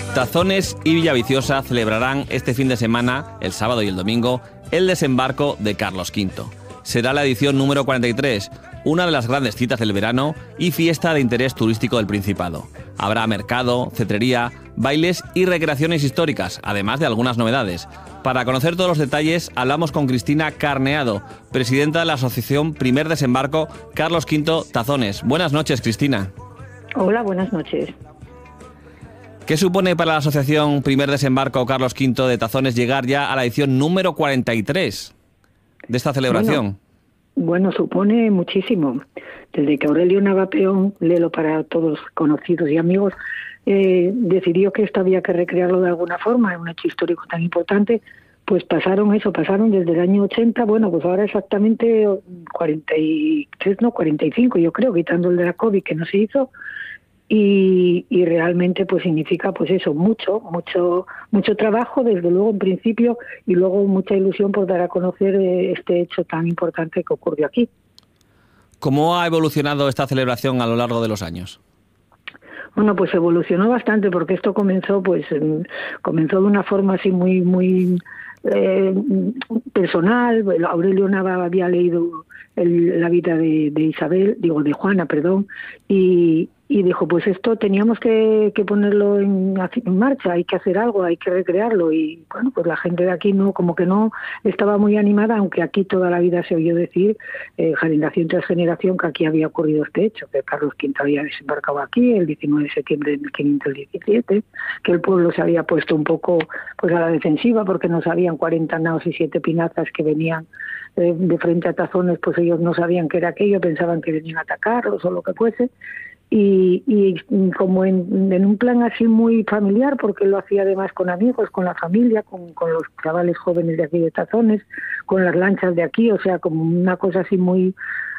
Tazones y Villaviciosa celebrarán este fin de semana, el sábado y el domingo, el desembarco de Carlos V. Será la edición número 43, una de las grandes citas del verano y fiesta de interés turístico del Principado. Habrá mercado, cetrería, bailes y recreaciones históricas, además de algunas novedades. Para conocer todos los detalles, hablamos con Cristina Carneado, presidenta de la Asociación Primer Desembarco Carlos V Tazones. Buenas noches, Cristina. Hola, buenas noches. ¿Qué supone para la Asociación Primer Desembarco Carlos V de Tazones llegar ya a la edición número 43 de esta celebración? Bueno, supone muchísimo. Desde que Aurelio Navapeón, léelo para todos conocidos y amigos, decidió que esto había que recrearlo de alguna forma, en un hecho histórico tan importante, pues pasaron desde el año 80, bueno, pues ahora exactamente 43, no, 45, yo creo, quitando el de la COVID que no se hizo, y realmente pues significa pues eso, mucho trabajo, desde luego en principio, y luego mucha ilusión por dar a conocer este hecho tan importante que ocurrió aquí. ¿Cómo ha evolucionado esta celebración a lo largo de los años? Bueno, pues evolucionó bastante porque esto comenzó de una forma así muy personal. Aurelio Nava había leído la vida de Juana, y dijo, pues esto teníamos que ponerlo en marcha, hay que hacer algo, hay que recrearlo, y bueno, pues la gente de aquí como que no estaba muy animada, aunque aquí toda la vida se oyó decir, generación tras generación, que aquí había ocurrido este hecho, que Carlos V había desembarcado aquí el 19 de septiembre de 1517, que el pueblo se había puesto un poco pues a la defensiva porque no sabían 40 naos y 7 pinazas que venían de frente a Tazones, pues ellos no sabían qué era aquello, pensaban que venían a atacarlos o lo que fuese. Y como en un plan así muy familiar, porque lo hacía además con amigos, con la familia, con los chavales jóvenes de aquí de Tazones, con las lanchas de aquí, o sea, como una cosa así muy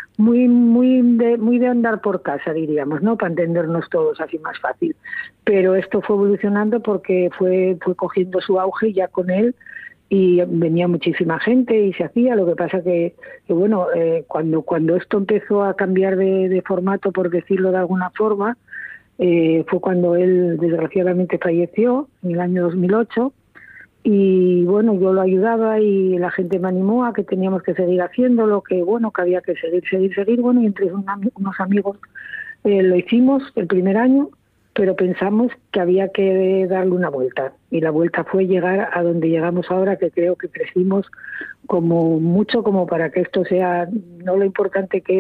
de andar por casa, diríamos, ¿no? Para entendernos todos así más fácil. Pero esto fue evolucionando porque fue cogiendo su auge ya con él, y venía muchísima gente y se hacía. Lo que pasa que bueno, cuando esto empezó a cambiar de formato, por decirlo de alguna forma, fue cuando él desgraciadamente falleció en el año 2008, y bueno, yo lo ayudaba y la gente me animó a que teníamos que seguir haciéndolo, que bueno, que había que seguir, bueno, y entre unos amigos lo hicimos el primer año, pero pensamos que había que darle una vuelta, y la vuelta fue llegar a donde llegamos ahora, que creo que crecimos como mucho como para que esto sea no lo importante que